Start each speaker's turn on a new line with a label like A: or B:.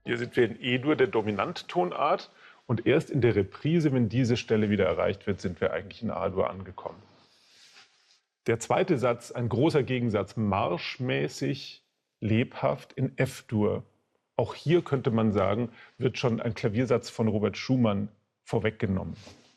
A: Hier sind wir in E-Dur, der Dominanttonart. Und erst in der Reprise, wenn diese Stelle wieder erreicht wird, sind wir eigentlich in A-Dur angekommen. Der zweite Satz, ein großer Gegensatz, marschmäßig, lebhaft in F-Dur. Auch hier könnte man sagen, wird schon ein Klaviersatz von Robert Schumann vorweggenommen.